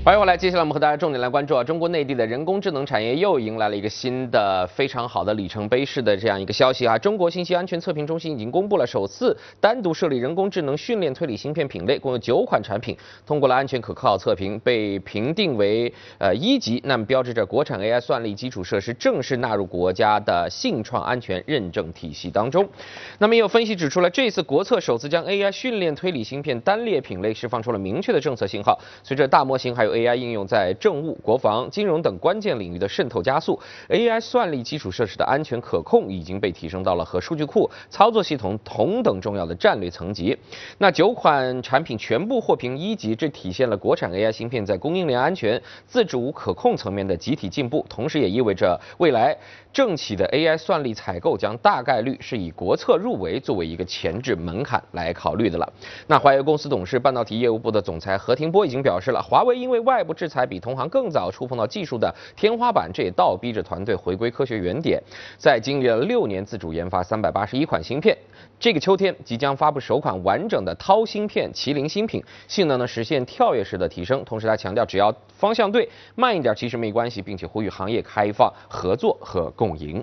欢迎回来，接下来我们和大家重点来关注中国内地的人工智能产业又迎来了一个新的非常好的里程碑式的这样一个消息中国信息安全测评中心已经公布了首次单独设立人工智能训练推理芯片品类，共有9款产品通过了安全可靠测评，被评定为1级，那么标志着国产 AI 算力基础设施正式纳入国家的信创安全认证体系当中。那么也有分析指出了，这次国策首次将 AI 训练推理芯片单列品类释放出了明确的政策信号，随着大模型还有AI 应用在政务、国防、金融等关键领域的渗透加速 ，AI 算力基础设施的安全可控已经被提升到了和数据库、操作系统同等重要的战略层级。那9款产品全部获评1级，这体现了国产 AI 芯片在供应链安全、自主可控层面的集体进步，同时也意味着未来政企的 AI 算力采购将大概率是以国策入围作为一个前置门槛来考虑的了。那华为公司董事、半导体业务部的总裁何庭波已经表示了，华为因为外部制裁比同行更早触碰到技术的天花板，这也倒逼着团队回归科学原点。在经历了6年自主研发381款芯片，这个秋天即将发布首款完整的韬芯片麒麟新品，性能呢实现跳跃式的提升。同时他强调，只要方向对，慢一点其实没关系，并且呼吁行业开放合作和共赢。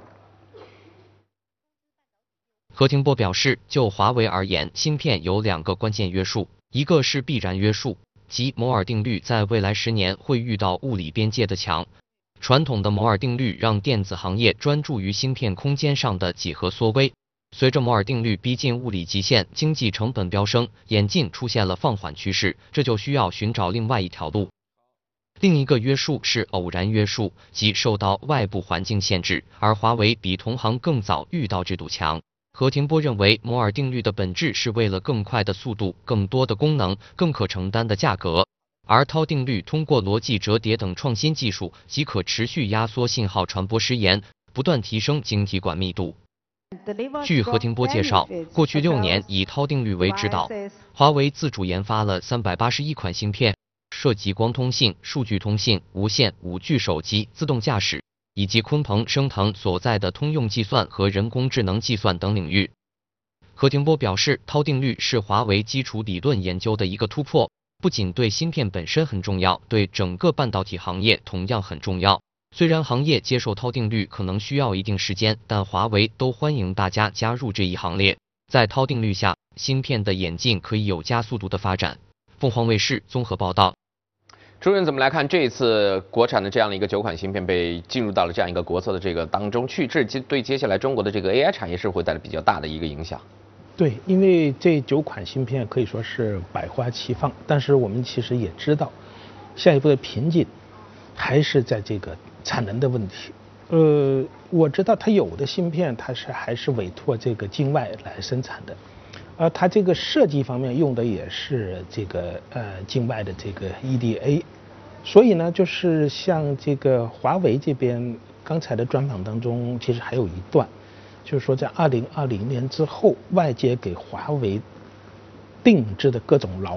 何庭波表示，就华为而言，芯片有2个关键约束，一个是必然约束，即摩尔定律在未来10年会遇到物理边界的墙。传统的摩尔定律让电子行业专注于芯片空间上的几何缩微，随着摩尔定律逼近物理极限，经济成本飙升，演进出现了放缓趋势，这就需要寻找另外一条路。另一个约束是偶然约束，即受到外部环境限制，而华为比同行更早遇到这堵墙。何庭波认为，摩尔定律的本质是为了更快的速度、更多的功能、更可承担的价格，而韬定律通过逻辑折叠等创新技术，即可持续压缩信号传播时延，不断提升晶体管密度。据何庭波介绍，过去6年以韬定律为指导，华为自主研发了381款芯片，涉及光通信、数据通信、无线、5G 手机、自动驾驶，以及鲲鹏、升腾所在的通用计算和人工智能计算等领域。何庭波表示，韬定律是华为基础理论研究的一个突破，不仅对芯片本身很重要，对整个半导体行业同样很重要。虽然行业接受韬定律可能需要一定时间，但华为都欢迎大家加入这一行列。在韬定律下，芯片的演进可以有加速度的发展。凤凰卫视综合报道。 朱任怎么来看这一次国产的这样的一个9款芯片被进入到了这样一个国策的这个当中去，这对接下来中国的这个 AI 产业是会带来比较大的一个影响？ 对，因为这9款芯片可以说是百花齐放，但是我们其实也知道，下一步的瓶颈还是在这个产能的问题。我知道它有的芯片它还是委托这个境外来生产的，它这个设计方面用的也是这个境外的这个 EDA， 所以呢，就是像这个华为这边刚才的专访当中，其实还有一段，就是说在2020年之后，外界给华为定制的各种